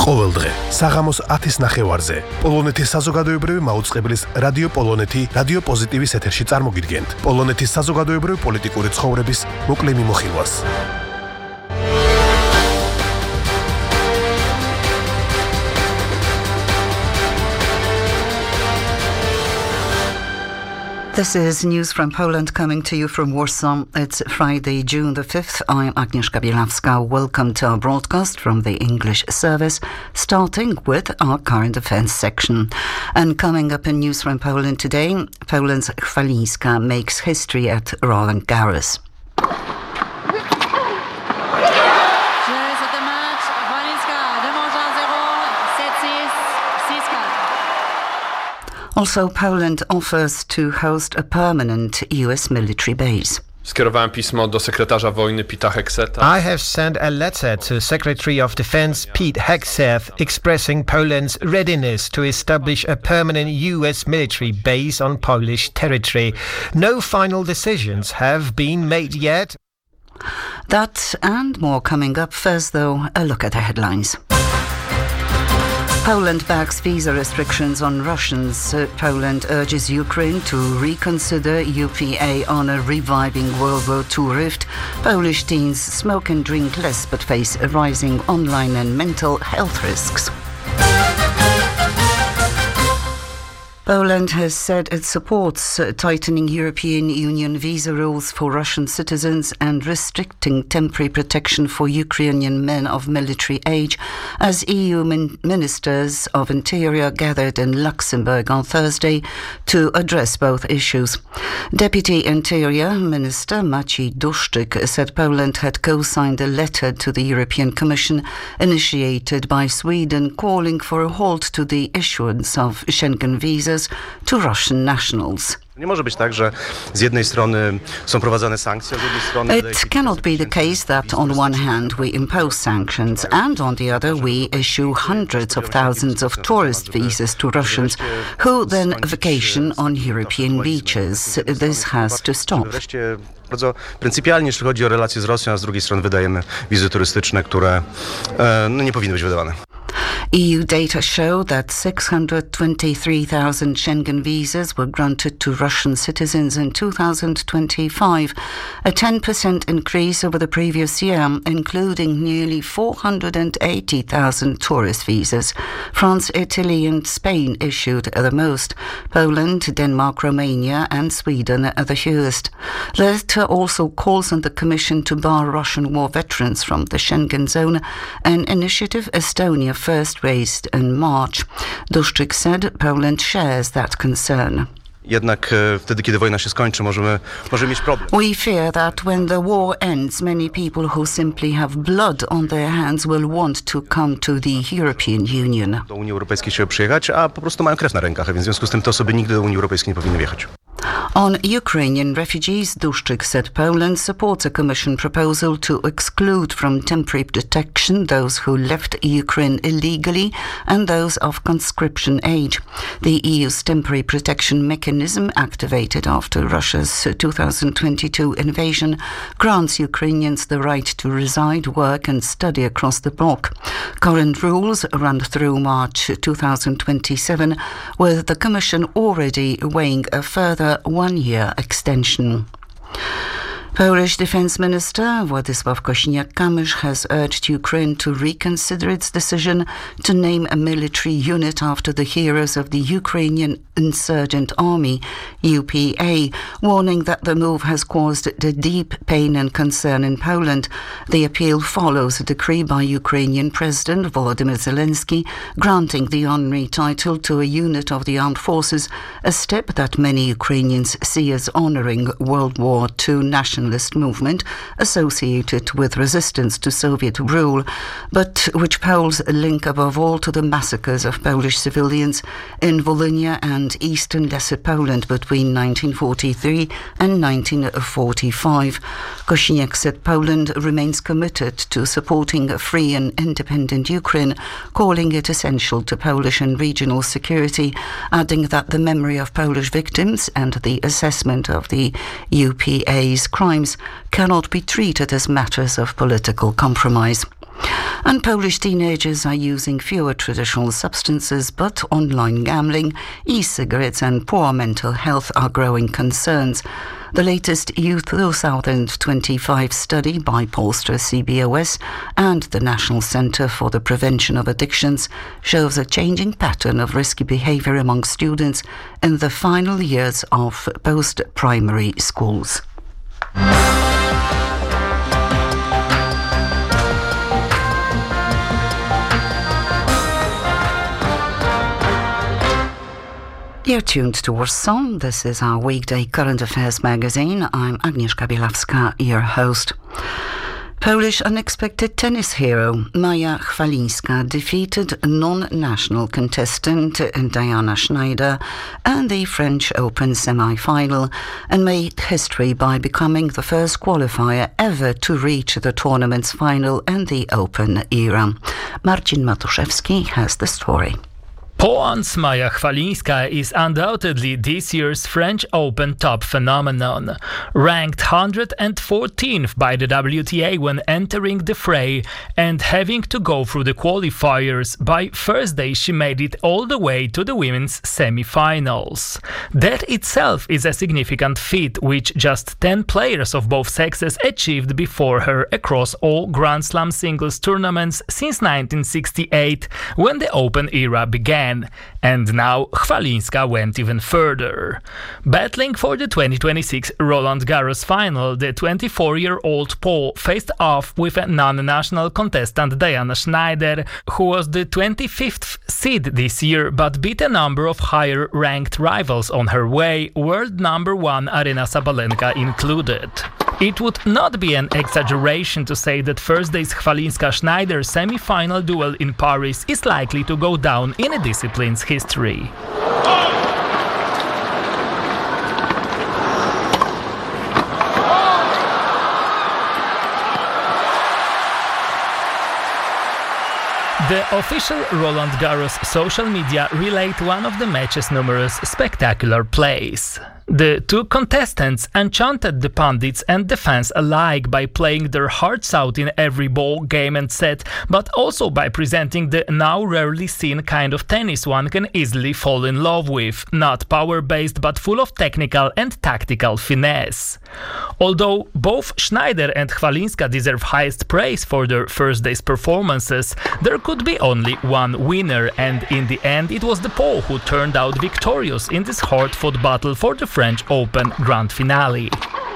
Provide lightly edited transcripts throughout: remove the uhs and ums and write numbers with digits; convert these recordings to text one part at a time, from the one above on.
ყოველდღე საღამოს 10:30-ზე პოლონეთის საზოგადოებრივი მაუწყებლის რადიო პოლონეთი რადიო პოზიტივის ეთერში წარმოგიდგენთ პოლონეთის საზოგადოებრივი პოლიტიკური ცხოვრების მოკლე მიმოხილვას. This is news from Poland coming to you from Warsaw. It's Friday, June the 5th. I'm Agnieszka Bielawska. Welcome to our broadcast from the English service, starting with our current affairs section. And coming up in news from Poland today, Poland's Chwalińska makes history at Roland Garros. Also, Poland offers to host a permanent US military base. Skierowałem pismo do sekretarza wojny Pita Hegseta. I have sent a letter to Secretary of Defense Pete Hegseth expressing Poland's readiness to establish a permanent US military base on Polish territory. No final decisions have been made yet. That and more coming up. First, though, a look at the headlines. Poland backs visa restrictions on Russians. Poland urges Ukraine to reconsider UPA on a reviving World War II rift. Polish teens smoke and drink less but face rising online and mental health risks. Poland has said it supports tightening European Union visa rules for Russian citizens and restricting temporary protection for Ukrainian men of military age as EU ministers of Interior gathered in Luxembourg on Thursday to address both issues. Deputy Interior Minister Maciej Duszczyk said Poland had co-signed a letter to the European Commission initiated by Sweden calling for a halt to the issuance of Schengen visas to Russian nationals. Nie może być tak, że z jednej strony są prowadzone sankcje, a z drugiej strony... It cannot be the case that on one hand we impose sanctions and on the other we issue hundreds of thousands of tourist visas to Russians who then vacation on European beaches. This has to stop. Bardzo pryncypialnie, jeśli chodzi o relacje z Rosją, a z drugiej strony wydajemy wizy turystyczne, które nie powinny być wydawane. EU data show that 623,000 Schengen visas were granted to Russian citizens in 2025, a 10% increase over the previous year, including nearly 480,000 tourist visas. France, Italy and Spain issued the most. Poland, Denmark, Romania and Sweden are the fewest. The letter also calls on the Commission to bar Russian war veterans from the Schengen zone, an initiative Estonia first raised in March. Duszczyk said Poland shares that concern. Jednak wtedy, kiedy wojna się skończy, możemy mieć problem. We fear that when the war ends, many people who simply have blood on their hands will want to come to the European Union. Do Unii Europejskiej się przyjechać, a po prostu mają krew na rękach, a więc w związku z tym te osoby nigdy do Unii Europejskiej nie powinny wjechać. On Ukrainian refugees, Duszczyk said Poland supports a Commission proposal to exclude from temporary protection those who left Ukraine illegally and those of conscription age. The EU's temporary protection mechanism, activated after Russia's 2022 invasion, grants Ukrainians the right to reside, work and study across the bloc. Current rules run through March 2027, with the Commission already weighing a further one-year extension. Polish Defense Minister Władysław Kosiniak-Kamysz has urged Ukraine to reconsider its decision to name a military unit after the heroes of the Ukrainian Insurgent Army, UPA, warning that the move has caused deep pain and concern in Poland. The appeal follows a decree by Ukrainian President Volodymyr Zelensky granting the honorary title to a unit of the armed forces, a step that many Ukrainians see as honoring World War II nationalist movement associated with resistance to Soviet rule, but which Poles link above all to the massacres of Polish civilians in Volhynia and eastern Lesser Poland between 1943 and 1945. Kosiniak said Poland remains committed to supporting a free and independent Ukraine, calling it essential to Polish and regional security, adding that the memory of Polish victims and the assessment of the UPA's crimes cannot be treated as matters of political compromise. And Polish teenagers are using fewer traditional substances, but online gambling, e-cigarettes and poor mental health are growing concerns. The latest Youth 2025 study by Polstra CBOS and the National Centre for the Prevention of Addictions shows a changing pattern of risky behaviour among students in the final years of post-primary schools. You're tuned to Warsaw. This is our weekday current affairs magazine. I'm Agnieszka Bielawska, your host. Polish unexpected tennis hero Maja Chwalińska defeated non-national contestant Diana Schneider in the French Open semi-final and made history by becoming the first qualifier ever to reach the tournament's final in the Open era. Marcin Matuszewski has the story. Poland's Maja Chwalińska is undoubtedly this year's French Open top phenomenon. Ranked 114th by the WTA when entering the fray and having to go through the qualifiers, by Thursday she made it all the way to the women's semi-finals. That itself is a significant feat, which just 10 players of both sexes achieved before her across all Grand Slam singles tournaments since 1968, when the Open era began. And now Chwalińska went even further. Battling for the 2026 Roland Garros final, the 24-year-old Pole faced off with a non-national contestant Diana Schneider, who was the 25th seed this year but beat a number of higher-ranked rivals on her way, world number one Aryna Sabalenka included. It would not be an exaggeration to say that Thursday's Chwalińska-Schneider semi-final duel in Paris is likely to go down in a discipline's history. The official Roland Garros social media relayed one of the match's numerous spectacular plays. The two contestants enchanted the pundits and the fans alike by playing their hearts out in every ball, game and set, but also by presenting the now rarely seen kind of tennis one can easily fall in love with, not power-based but full of technical and tactical finesse. Although both Schneider and Chwalińska deserve highest praise for their Thursday's performances, there could be only one winner, and in the end it was the Pole who turned out victorious in this hard-fought battle for the French Open Grand Finale.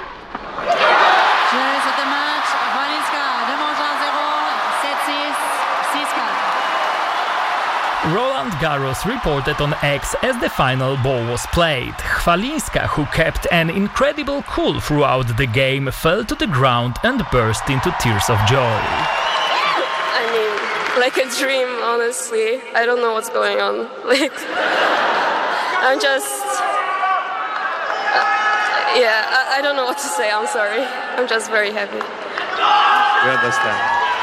Roland Garros reported on X as the final ball was played. Chwalińska, who kept an incredible cool throughout the game, fell to the ground and burst into tears of joy. I mean, like a dream, honestly. I don't know what's going on. I'm just... I don't know what to say, I'm sorry. I'm just very happy. We understand.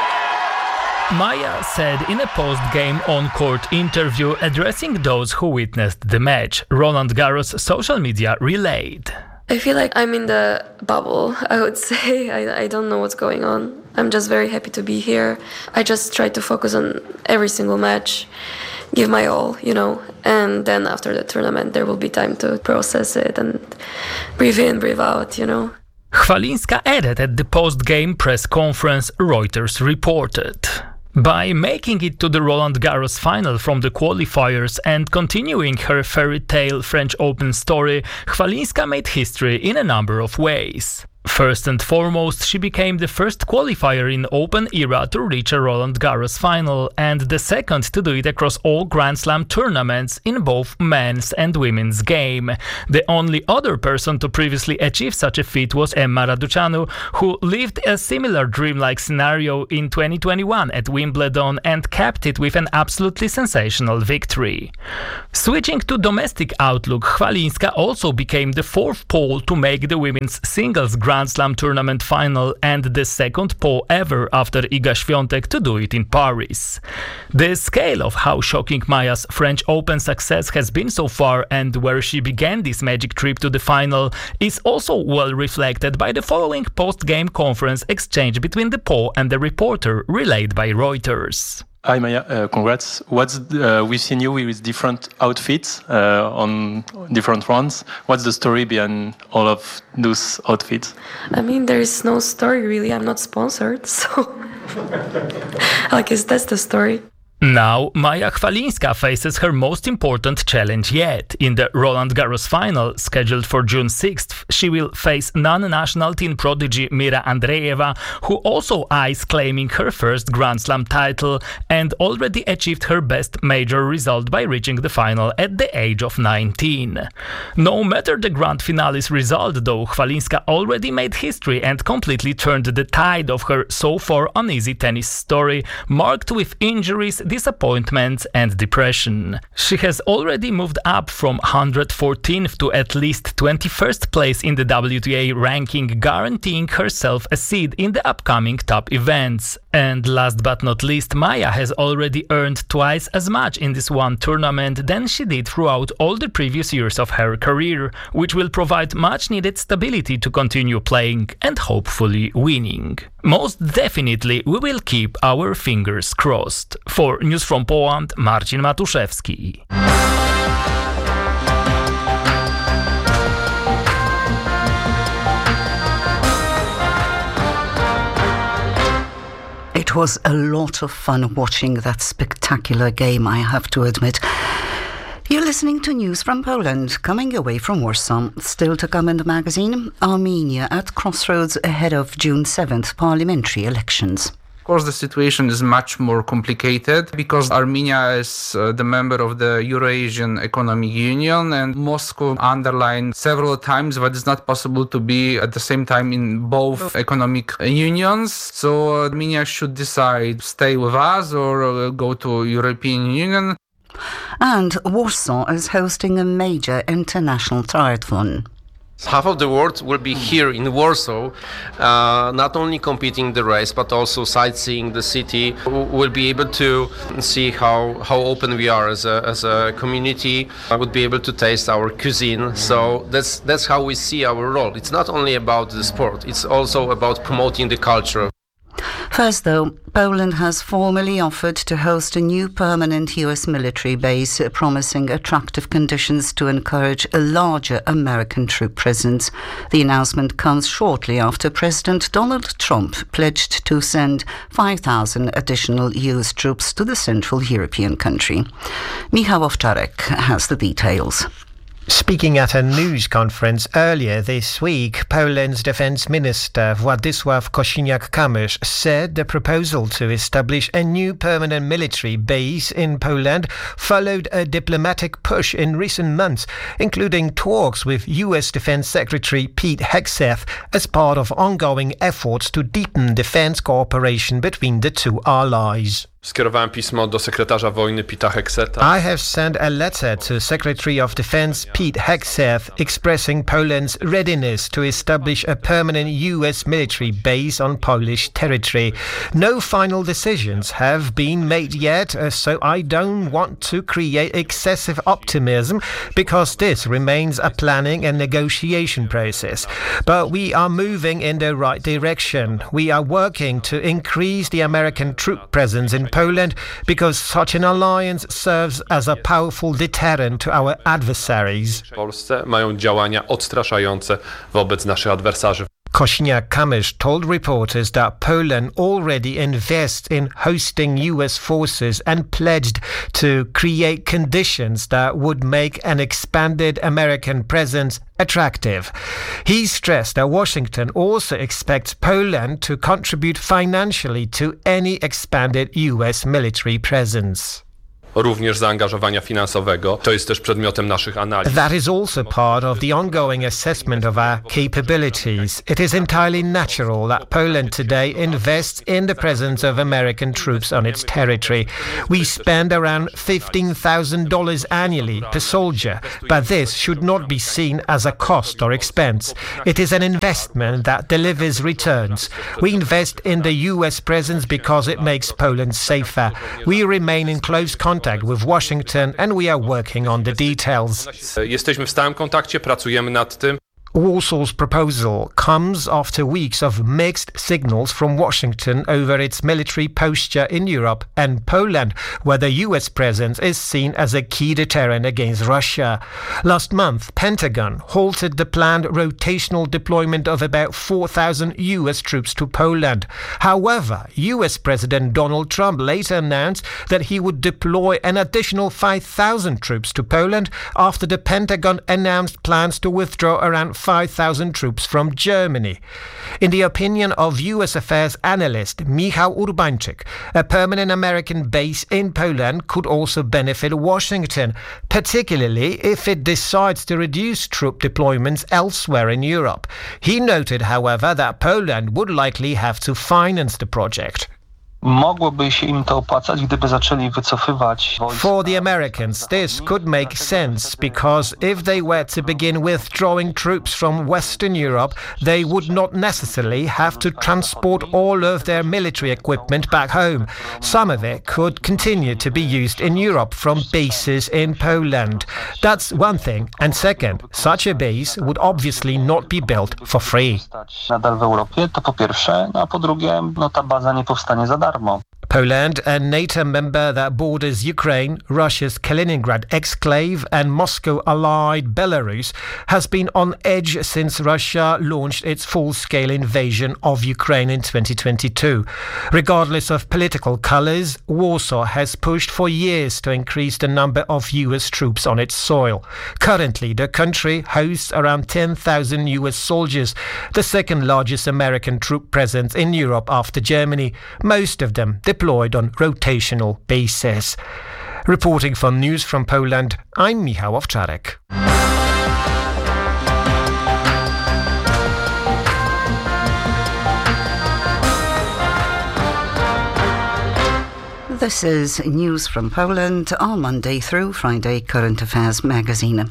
Maja said in a post-game on-court interview addressing those who witnessed the match, Roland Garros social media relayed. I feel like I'm in the bubble, I would say. I don't know what's going on. I'm just very happy to be here. I just try to focus on every single match, give my all, and then after the tournament there will be time to process it and breathe in, breathe out, Chwalińska added at the post-game press conference, Reuters reported. By making it to the Roland Garros final from the qualifiers and continuing her fairy tale French Open story, Chwalińska made history in a number of ways. First and foremost, she became the first qualifier in Open era to reach a Roland Garros final, and the second to do it across all Grand Slam tournaments in both men's and women's game. The only other person to previously achieve such a feat was Emma Raducanu, who lived a similar dreamlike scenario in 2021 at Wimbledon and capped it with an absolutely sensational victory. Switching to domestic outlook, Chwalińska also became the fourth Pole to make the women's singles Grand Grand Slam tournament final and the second Po ever after Iga Świątek to do it in Paris. The scale of how shocking Maya's French Open success has been so far and where she began this magic trip to the final is also well reflected by the following post-game conference exchange between the Po and the reporter relayed by Reuters. Hi Maya, congrats. We've seen you with different outfits on different runs. What's the story behind all of those outfits? I mean, there is no story really. I'm not sponsored, so I guess that's the story. Now, Maja Chwalińska faces her most important challenge yet. In the Roland Garros final, scheduled for June 6th, she will face non-national team prodigy Mira Andreeva, who also eyes claiming her first Grand Slam title and already achieved her best major result by reaching the final at the age of 19. No matter the grand finale's result, though, Chwalińska already made history and completely turned the tide of her so far uneasy tennis story, marked with injuries, disappointments and depression. She has already moved up from 114th to at least 21st place in the WTA ranking, guaranteeing herself a seed in the upcoming top events. And last but not least, Maja has already earned twice as much in this one tournament than she did throughout all the previous years of her career, which will provide much needed stability to continue playing and hopefully winning. Most definitely we will keep our fingers crossed. For News from Poland, Marcin Matuszewski. It was a lot of fun watching that spectacular game, I have to admit. You're listening to News from Poland, coming away from Warsaw. Still to come in the magazine, Armenia at crossroads ahead of June 7th parliamentary elections. Of course, the situation is much more complicated because Armenia is the member of the Eurasian Economic Union, and Moscow underlined several times that it's not possible to be at the same time in both economic unions. So Armenia should decide stay with us or go to European Union. And Warsaw is hosting a major international triathlon. Half of the world will be here in Warsaw, not only competing the race, but also sightseeing the city. We'll be able to see how open we are as a community. I would be able to taste our cuisine. So that's how we see our role. It's not only about the sport, it's also about promoting the culture. First, though, Poland has formally offered to host a new permanent US military base, promising attractive conditions to encourage a larger American troop presence. The announcement comes shortly after President Donald Trump pledged to send 5,000 additional US troops to the Central European country. Michał Owczarek has the details. Speaking at a news conference earlier this week, Poland's Defence Minister Władysław Kosiniak-Kamysz said the proposal to establish a new permanent military base in Poland followed a diplomatic push in recent months, including talks with US Defence Secretary Pete Hegseth as part of ongoing efforts to deepen defence cooperation between the two allies. Skierowałem pismo do sekretarza wojny Pita Hegseta. I have sent a letter to Secretary of Defense Pete Hegseth expressing Poland's readiness to establish a permanent US military base on Polish territory. No final decisions have been made yet, so I don't want to create excessive optimism because this remains a planning and negotiation process. But we are moving in the right direction. We are working to increase the American troop presence in Poland because such an alliance serves as a powerful deterrent to our adversaries. W Polsce mają działania odstraszające wobec naszych adwersarzy. Kosiniak-Kamysz told reporters that Poland already invests in hosting US forces and pledged to create conditions that would make an expanded American presence attractive. He stressed that Washington also expects Poland to contribute financially to any expanded US military presence. również zaangażowania finansowego. To jest też przedmiotem naszych analiz. That is also part of the ongoing assessment of our capabilities. It is entirely natural that Poland today invests in the presence of American troops on its territory. We spend around $15,000 annually per soldier, but this should not be seen as a cost or expense. It is an investment that delivers returns. We invest in the US presence because it makes Poland safer. We remain in close contact with Washington and we are working on the details. Jesteśmy w stałym kontakcie, pracujemy nad tym. Warsaw's proposal comes after weeks of mixed signals from Washington over its military posture in Europe and Poland, where the US presence is seen as a key deterrent against Russia. Last month, Pentagon halted the planned rotational deployment of about 4,000 US troops to Poland. However, US President Donald Trump later announced that he would deploy an additional 5,000 troops to Poland after the Pentagon announced plans to withdraw around 5,000 troops from Germany. In the opinion of US affairs analyst Michał Urbańczyk, a permanent American base in Poland could also benefit Washington, particularly if it decides to reduce troop deployments elsewhere in Europe. He noted, however, that Poland would likely have to finance the project. Mogłoby się im to opłacać, gdyby zaczęli wycofywać wojska. For the Americans, this could make sense because if they were to begin withdrawing troops from Western Europe, they would not necessarily have to transport all of their military equipment back home. Some of it could continue to be used in Europe from bases in Poland. That's one thing. And second, such a base would obviously not be built for free. Nadal w Europie, to po pierwsze, a po drugie, ta baza nie powstanie za darmo. Poland, a NATO member that borders Ukraine, Russia's Kaliningrad exclave and Moscow-allied Belarus, has been on edge since Russia launched its full-scale invasion of Ukraine in 2022. Regardless of political colours, Warsaw has pushed for years to increase the number of US troops on its soil. Currently, the country hosts around 10,000 US soldiers, the second largest American troop presence in Europe after Germany, most of them deployed on rotational basis. Reporting for News from Poland, I'm Michał Owczarek. This is News from Poland, our Monday through Friday current affairs magazine.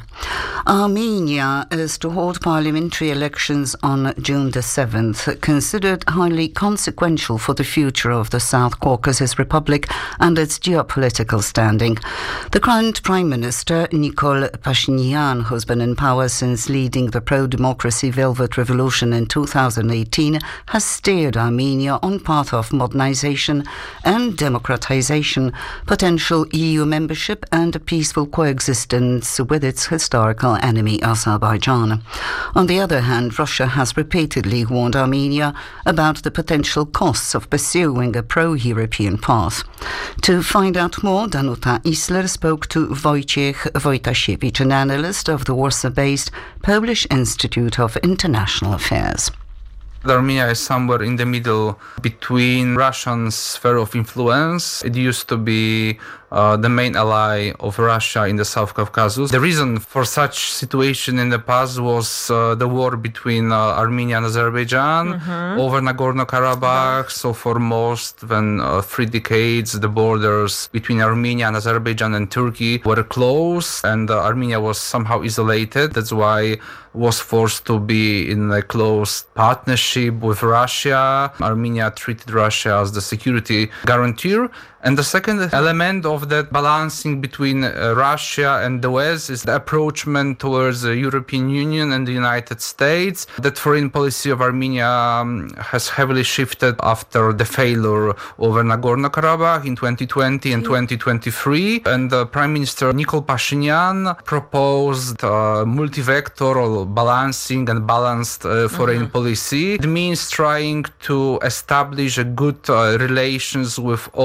Armenia is to hold parliamentary elections on June the 7th, considered highly consequential for the future of the South Caucasus Republic and its geopolitical standing. The current Prime Minister, Nikol Pashinyan, who's been in power since leading the pro-democracy Velvet Revolution in 2018, has steered Armenia on path of modernization and democratization, potential EU membership and a peaceful coexistence with its historical enemy Azerbaijan. On the other hand, Russia has repeatedly warned Armenia about the potential costs of pursuing a pro-European path. To find out more, Danuta Isler spoke to Wojciech Wojtasiewicz, an analyst of the Warsaw-based Polish Institute of International Affairs. Armenia is somewhere in the middle between Russian sphere of influence. It used to be the main ally of Russia in the South Caucasus. The reason for such situation in the past was the war between Armenia and Azerbaijan over Nagorno-Karabakh. So for most than 3 decades, the borders between Armenia and Azerbaijan and Turkey were close, and Armenia was somehow isolated. That's why was forced to be in a close partnership with Russia. Armenia treated Russia as the security guarantor. And the second element of that balancing between Russia and the West is the approachment towards the European Union and the United States. That foreign policy of Armenia has heavily shifted after the failure over Nagorno-Karabakh in 2020 and 2023. And Prime Minister Nikol Pashinyan proposed multi-vectoral balancing and balanced foreign policy. It means trying to establish a good relations with all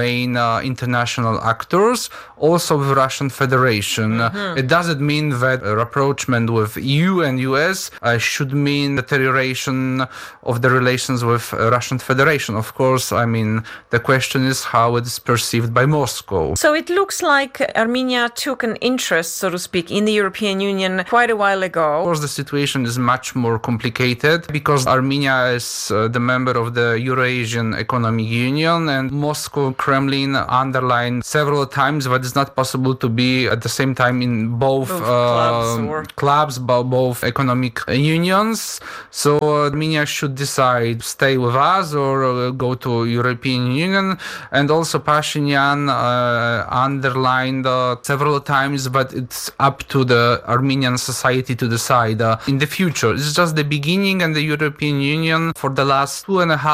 main international actors, also with Russian Federation. It doesn't mean that rapprochement with EU and US should mean deterioration of the relations with Russian Federation. Of course, I mean, the question is how it is perceived by Moscow. So it looks like Armenia took an interest, so to speak, in the European Union quite a while ago. Of course, the situation is much more complicated because Armenia is the member of the Eurasian Economic Union, and Moscow, Kremlin underlined several times that it's not possible to be at the same time in both clubs, both economic unions. So Armenia should decide stay with us or go to European Union. And also Pashinyan underlined several times that it's up to the Armenian society to decide in the future. It's just the beginning, and the European Union for the last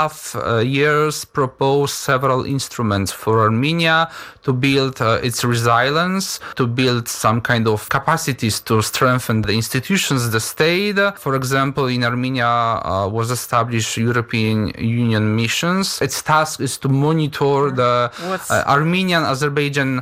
2.5 years proposed several instruments for Armenia to build its resilience, to build some kind of capacities to strengthen the institutions, the state. For example, in Armenia was established European Union missions. Its task is to monitor the Armenian-Azerbaijan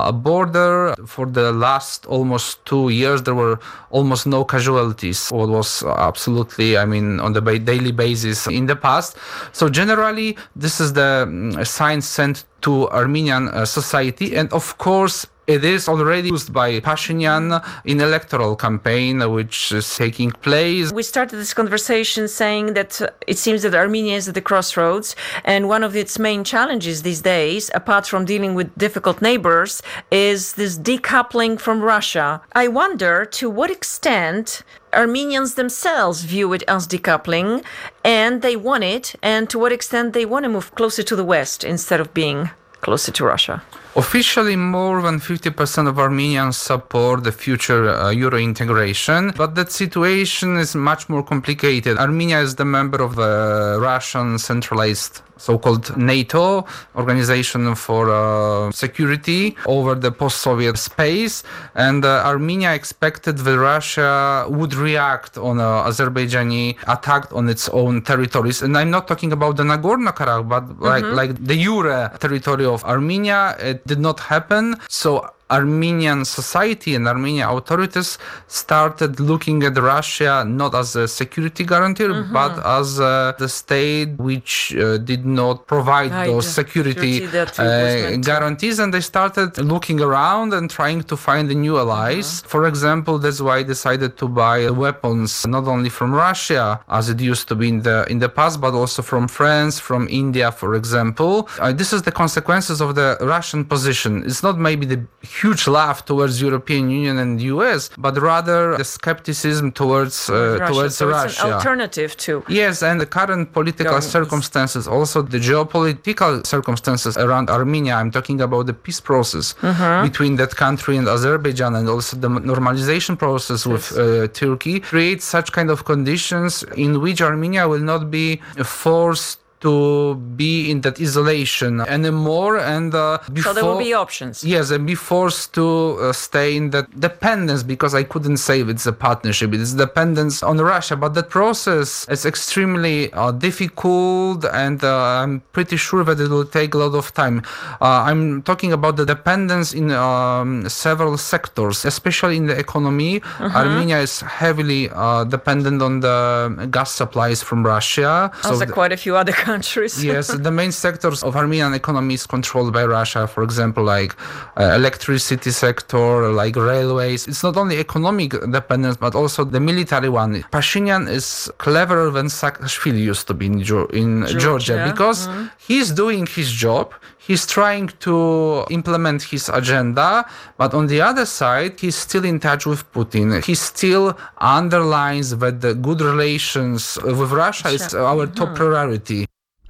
border. For the last almost 2 years, there were almost no casualties. What was absolutely, on the daily basis in the past. So generally, this is the sign sent to Armenian society, and of course it is already used by Pashinyan in electoral campaign which is taking place. We started this conversation saying that it seems that Armenia is at the crossroads, and one of its main challenges these days, apart from dealing with difficult neighbors, is this decoupling from Russia. I wonder to what extent Armenians themselves view it as decoupling, and they want it, and to what extent they want to move closer to the West instead of being closer to Russia. Officially, more than 50% of Armenians support the future Euro integration, but that situation is much more complicated. Armenia is the member of the Russian centralized so-called NATO, Organization for Security over the post-Soviet space, and Armenia expected that Russia would react on Azerbaijani attack on its own territories. And I'm not talking about the Nagorno-Karabakh, but like the Ure territory of Armenia. It did not happen. So Armenian society and Armenian authorities started looking at Russia not as a security guarantor, but as the state which did not provide those security guarantees. And they started looking around and trying to find new allies. For example, that's why I decided to buy weapons not only from Russia, as it used to be in the past, but also from France, from India, for example. This is the consequences of the Russian position. It's not maybe the huge love towards European Union and US, but rather the skepticism towards Russia. So it's an alternative to. Yes, and the current political circumstances, also the geopolitical circumstances around Armenia. I'm talking about the peace process between that country and Azerbaijan, and also the normalization process with Turkey, creates such kind of conditions in which Armenia will not be forced to be in that isolation anymore, and so there will be options. Yes, and be forced to stay in that dependence, because I couldn't say it's a partnership, it's dependence on Russia. But that process is extremely difficult, and I'm pretty sure that it will take a lot of time. I'm talking about the dependence in several sectors, especially in the economy. Armenia is heavily dependent on the gas supplies from Russia. Also quite a few other countries. Yes, the main sectors of Armenian economy is controlled by Russia, for example, like electricity sector, like railways. It's not only economic dependence, but also the military one. Pashinyan is cleverer than Saakashvili used to be in Georgia, because he's doing his job. He's trying to implement his agenda, but on the other side, he's still in touch with Putin. He still underlines that the good relations with Russia is our top priority.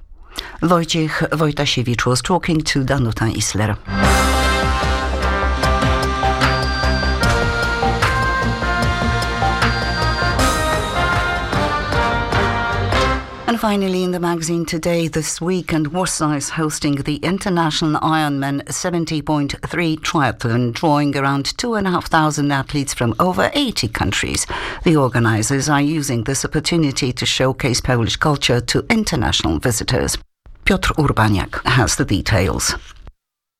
Wojciech Wojtasiewicz was talking to Danuta Isler. And finally, in the magazine today, this week, and Warsaw is hosting the International Ironman 70.3 triathlon, drawing around 2,500 athletes from over 80 countries. The organisers are using this opportunity to showcase Polish culture to international visitors. Piotr Urbaniak has the details.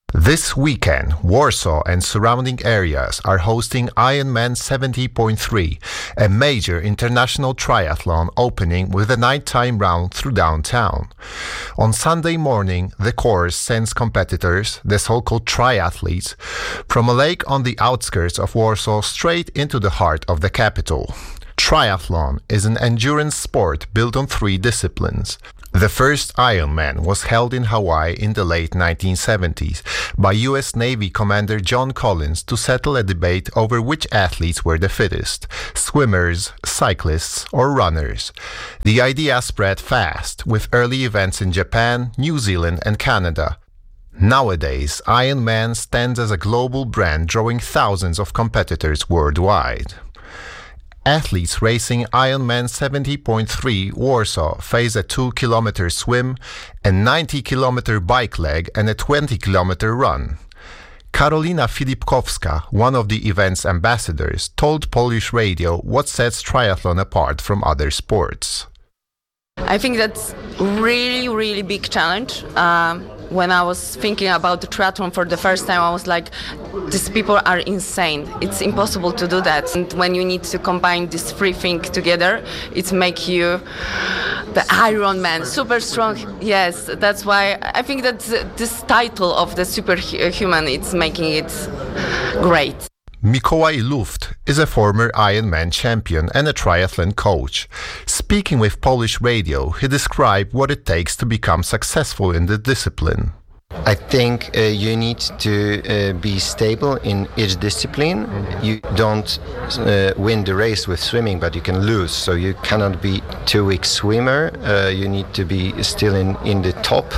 This weekend, Warsaw and surrounding areas are hosting Ironman 70.3, a major international triathlon opening with a nighttime round through downtown. On Sunday morning, the course sends competitors, the so-called triathletes, from a lake on the outskirts of Warsaw straight into the heart of the capital. Triathlon is an endurance sport built on 3 disciplines. The first Ironman was held in Hawaii in the late 1970s by U.S. Navy Commander John Collins to settle a debate over which athletes were the fittest, swimmers, cyclists, or runners. The idea spread fast, with early events in Japan, New Zealand, and Canada. Nowadays, Ironman stands as a global brand, drawing thousands of competitors worldwide. Athletes racing Ironman 70.3 Warsaw face a 2-kilometer swim, a 90-kilometer bike leg, and a 20-kilometer run. Karolina Filipkowska, one of the event's ambassadors, told Polish radio what sets triathlon apart from other sports. I think that's really big challenge. When I was thinking about the triathlon for the first time, I was like, these people are insane. It's impossible to do that. And when you need to combine these 3 things together, it makes you the Ironman, super strong. Yes, that's why I think that this title of the superhuman, it's making it great. Mikołaj Luft is a former Ironman champion and a triathlon coach. Speaking with Polish radio, he described what it takes to become successful in the discipline. I think you need to be stable in each discipline. You don't win the race with swimming, but you can lose. So you cannot be too weak swimmer. You need to be still in the top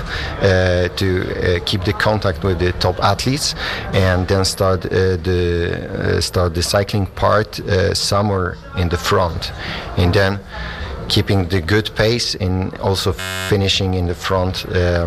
to keep the contact with the top athletes, and then start the cycling part somewhere in the front, and then keeping the good pace and also finishing in the front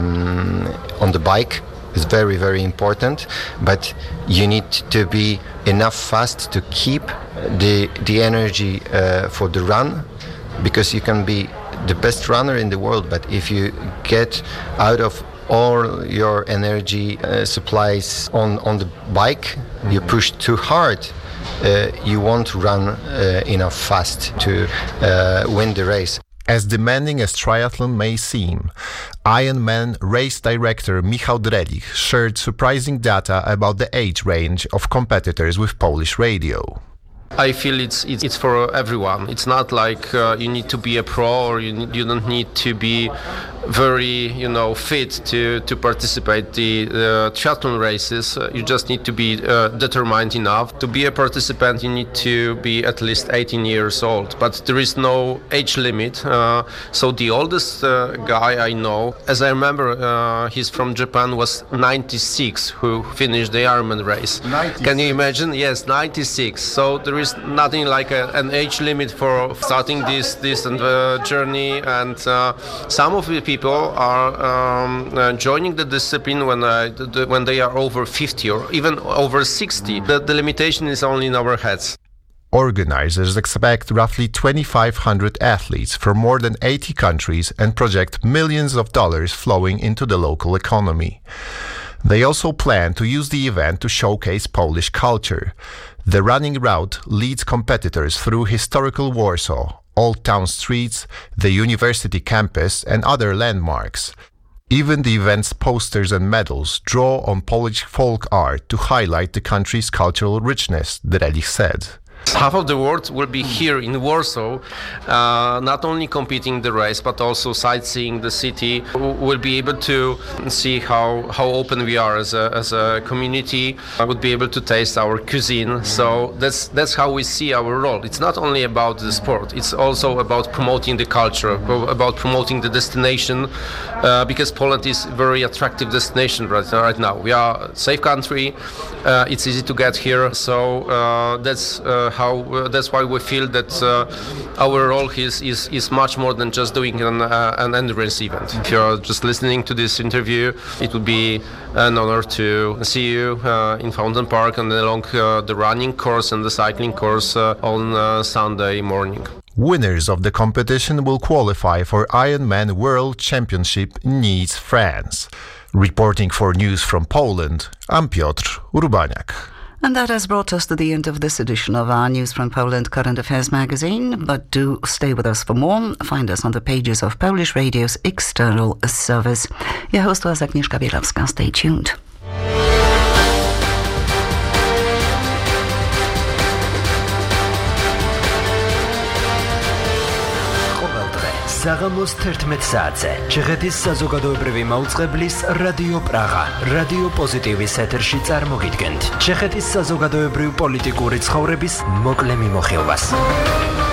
on the bike is very important. But you need to be enough fast to keep the energy for the run, because you can be the best runner in the world, but if you get out of all your energy supplies on the bike, you push too hard, you won't run enough fast to win the race. As demanding as triathlon may seem, Ironman race director Michał Drelich shared surprising data about the age range of competitors with Polish radio. I feel it's for everyone. It's not like you need to be a pro, or you don't need to be very fit to participate the triathlon races. You just need to be determined enough. To be a participant, you need to be at least 18 years old, but there is no age limit. So the oldest guy I know, as I remember, he's from Japan, was 96, who finished the Ironman race. 96. Can you imagine? Yes, 96. So there is nothing like an age limit for starting this journey, and some of the people are joining the discipline when they are over 50 or even over 60. The limitation is only in our heads. Organizers expect roughly 2,500 athletes from more than 80 countries and project millions of dollars flowing into the local economy. They also plan to use the event to showcase Polish culture. The running route leads competitors through historical Warsaw, Old Town streets, the university campus, and other landmarks. Even the event's posters and medals draw on Polish folk art to highlight the country's cultural richness, Drelich said. Half of the world will be here in Warsaw, not only competing the race, but also sightseeing the city. We'll be able to see how open we are as a community. I would be able to taste our cuisine. So that's how we see our role. It's not only about the sport, it's also about promoting the culture, about promoting the destination, because Poland is a very attractive destination right now. We are a safe country, it's easy to get here, so that's why we feel that our role is much more than just doing an endurance event. If you're just listening to this interview, it would be an honor to see you in Fountain Park and along the running course and the cycling course on Sunday morning. Winners of the competition will qualify for Ironman World Championship in Nice, France. Reporting for News from Poland, I'm Piotr Urbaniak. And that has brought us to the end of this edition of our News from Poland Current Affairs magazine. But do stay with us for more. Find us on the pages of Polish Radio's external service. Your host was Agnieszka Bielawska. Stay tuned. საღამოს 11 საათზე ჩეხეთის საზოგადოებრივი მაუწყებლის რადიო პრაღა, რადიო პოზიტივის ეთერში წარმოგიდგენთ ჩეხეთის საზოგადოებრივ-პოლიტიკური ცხოვრების მოკლე მიმოხილვას.